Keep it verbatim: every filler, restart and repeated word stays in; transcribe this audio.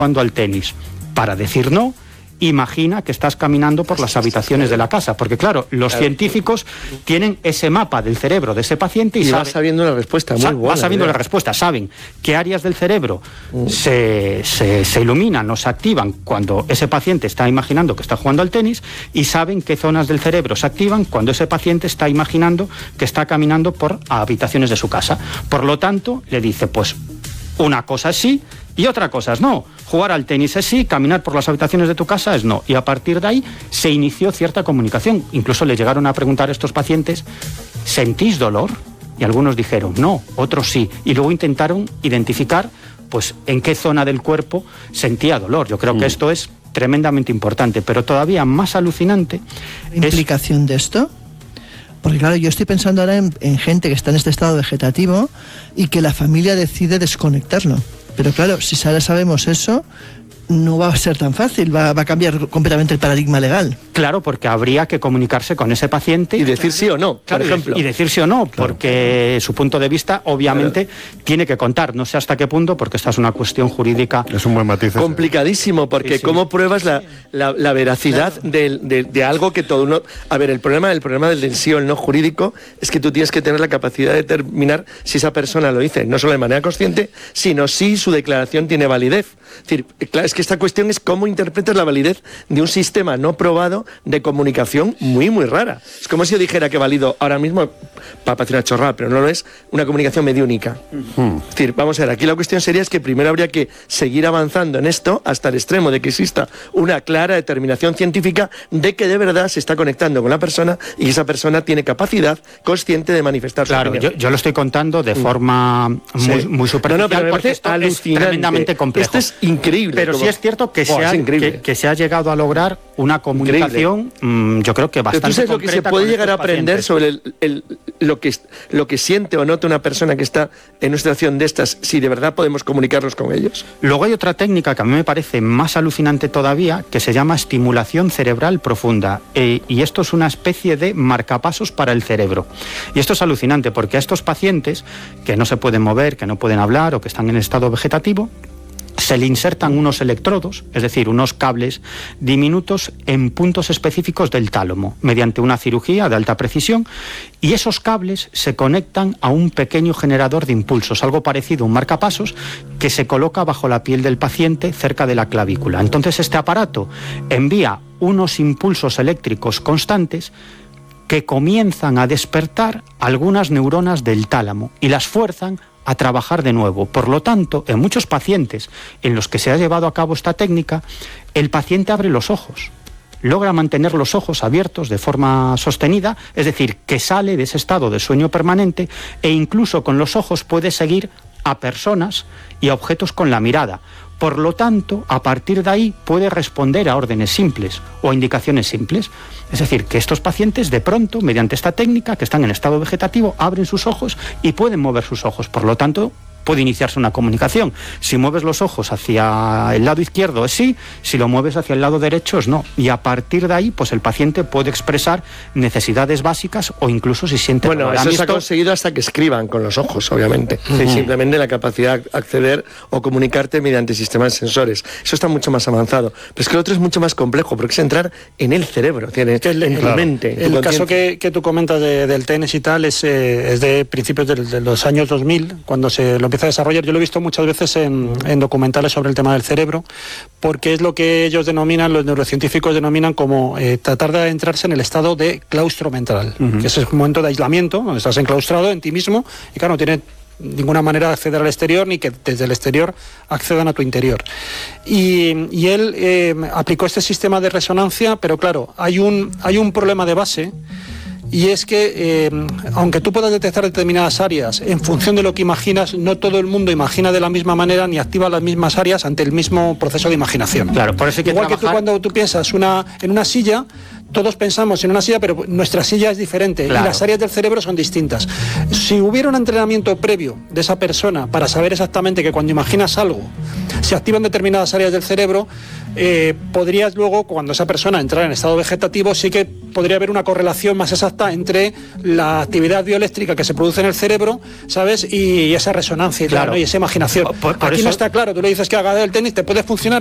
jugando al tenis. Para decir no, imagina que estás caminando por las habitaciones de la casa, porque claro, los claro. científicos tienen ese mapa del cerebro de ese paciente y, y saben, va sabiendo la respuesta, muy sa buena, va sabiendo ¿verdad? la respuesta, saben qué áreas del cerebro mm. se, se, se iluminan o se activan cuando ese paciente está imaginando que está jugando al tenis, y saben qué zonas del cerebro se activan cuando ese paciente está imaginando que está caminando por habitaciones de su casa. Por lo tanto, le dice, pues una cosa es sí y otra cosa es no. Jugar al tenis es sí, caminar por las habitaciones de tu casa es no. Y a partir de ahí se inició cierta comunicación. Incluso le llegaron a preguntar a estos pacientes, ¿sentís dolor? Y algunos dijeron no, otros sí. Y luego intentaron identificar pues en qué zona del cuerpo sentía dolor. Yo creo mm. que esto es tremendamente importante, pero todavía más alucinante. ¿La implicación es... de esto? Porque claro, yo estoy pensando ahora en, en gente que está en este estado vegetativo y que la familia decide desconectarlo. Pero claro, si ahora sabemos eso, no va a ser tan fácil, va, va a cambiar completamente el paradigma legal. Claro, porque habría que comunicarse con ese paciente. Y decir sí o no, claro, por ejemplo. Y decir sí o no, porque claro. su punto de vista, obviamente, claro. tiene que contar. No sé hasta qué punto, porque esta es una cuestión jurídica. Es un buen matiz. Complicadísimo, porque sí, sí. ¿cómo pruebas la, la, la veracidad claro. de, de, de algo que todo uno... A ver, el problema, el problema del sí o el no jurídico es que tú tienes que tener la capacidad de determinar si esa persona lo dice, no solo de manera consciente, sino si su declaración tiene validez. Es decir, claro, es que esta cuestión es cómo interpretas la validez de un sistema no probado de comunicación muy, muy rara. Es como si yo dijera que valido ahora mismo, para parecer una chorrada, pero no lo es, una comunicación mediúnica. Uh-huh. Es decir, vamos a ver, aquí la cuestión sería es que primero habría que seguir avanzando en esto hasta el extremo de que exista una clara determinación científica de que de verdad se está conectando con la persona y esa persona tiene capacidad consciente de manifestar su Claro, yo, yo lo estoy contando de forma muy, sí. muy superficial, no, no, pero porque esto es tremendamente complejo. Esto es increíble. Pero como... sí es cierto que, oh, se ha, que, que se ha llegado a lograr una comunicación, mmm, yo creo que bastante pero tú sabes lo que se puede llegar a aprender pacientes. sobre el, el, lo, que, lo que siente o nota una persona que está en una situación de estas, si de verdad podemos comunicarnos con ellos. Luego hay otra técnica que a mí me parece más alucinante todavía, que se llama estimulación cerebral profunda, eh, y esto es una especie de marcapasos para el cerebro. Y esto es alucinante porque a estos pacientes que no se pueden mover, que no pueden hablar o que están en estado vegetativo, se le insertan unos electrodos, es decir, unos cables diminutos en puntos específicos del tálamo, mediante una cirugía de alta precisión, y esos cables se conectan a un pequeño generador de impulsos, algo parecido a un marcapasos, que se coloca bajo la piel del paciente cerca de la clavícula. Entonces este aparato envía unos impulsos eléctricos constantes que comienzan a despertar algunas neuronas del tálamo y las fuerzan a trabajar de nuevo. Por lo tanto, en muchos pacientes en los que se ha llevado a cabo esta técnica, el paciente abre los ojos, logra mantener los ojos abiertos de forma sostenida, es decir, que sale de ese estado de sueño permanente e incluso con los ojos puede seguir a personas y a objetos con la mirada. Por lo tanto, a partir de ahí puede responder a órdenes simples o a indicaciones simples. Es decir, que estos pacientes de pronto, mediante esta técnica, que están en estado vegetativo, abren sus ojos y pueden mover sus ojos. Por lo tanto, puede iniciarse una comunicación. Si mueves los ojos hacia el lado izquierdo es sí, si lo mueves hacia el lado derecho es no. Y a partir de ahí, pues el paciente puede expresar necesidades básicas o incluso si siente... Bueno, eso se ha conseguido hasta que escriban con los ojos, obviamente. Uh-huh. Simplemente la capacidad de acceder o comunicarte mediante sistemas sensores. Eso está mucho más avanzado. Pero es que lo otro es mucho más complejo, porque es entrar en el cerebro, es decir, en, en claro. tu mente. El caso que, que tú comentas de, del tenis y tal es, eh, es de principios de, de los años dos mil, cuando se lo empieza a desarrollar. Yo lo he visto muchas veces en, en documentales sobre el tema del cerebro, porque es lo que ellos denominan, los neurocientíficos denominan como eh, tratar de adentrarse en el estado de claustro mental, uh-huh. que es un momento de aislamiento, donde estás enclaustrado en ti mismo y claro, no tiene ninguna manera de acceder al exterior ni que desde el exterior accedan a tu interior. Y, y él eh, aplicó este sistema de resonancia, pero claro, hay un, hay un problema de base. Y es que, eh, aunque tú puedas detectar determinadas áreas en función de lo que imaginas, no todo el mundo imagina de la misma manera ni activa las mismas áreas ante el mismo proceso de imaginación. Claro, por eso hay que Igual trabajar... que tú cuando tú piensas una, en una silla, todos pensamos en una silla, pero nuestra silla es diferente claro. y las áreas del cerebro son distintas. Si hubiera un entrenamiento previo de esa persona para saber exactamente que cuando imaginas algo, se activan determinadas áreas del cerebro, eh, podrías luego, cuando esa persona entrara en estado vegetativo, sí que podría haber una correlación más exacta entre la actividad bioeléctrica que se produce en el cerebro, ¿sabes? Y esa resonancia y, claro, ¿no? y esa imaginación. Por, por Aquí eso... no está claro, tú le dices que haga del tenis, te puede funcionar